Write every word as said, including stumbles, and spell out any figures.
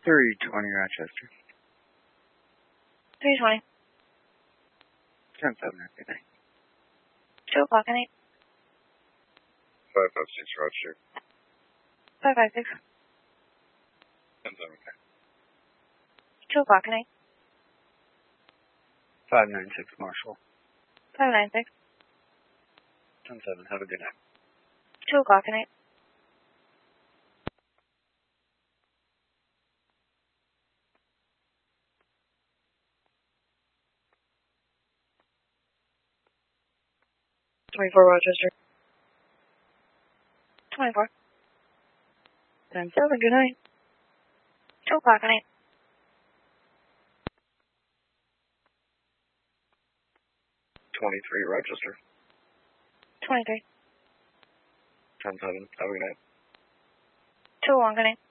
three twenty Rochester. three twenty. ten seven, good night. two o'clock, good night. five five six Rochester. five five six. ten seven, okay. two o'clock, good night. five nine six Marshall. five nine six. ten seven, have a good night. two o'clock, good night. twenty-four Rochester. twenty-four. ten seven, good night. two o'clock, good night. twenty-three Rochester. twenty-three. ten seven, have a good night. two one, good night.